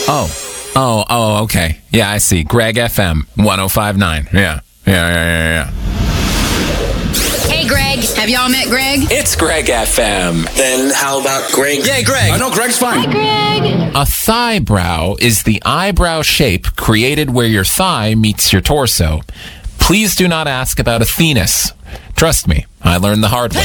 Oh, okay. Yeah, I see. Greg FM 105.9. Yeah. Hey, Greg. Have y'all met Greg? It's Greg FM. Then how about Greg? Yeah, Greg. I know Greg's fine. Hi, Greg. A thigh brow is the eyebrow shape created where your thigh meets your torso. Please do not ask about a thenis. Trust me, I learned the hard way.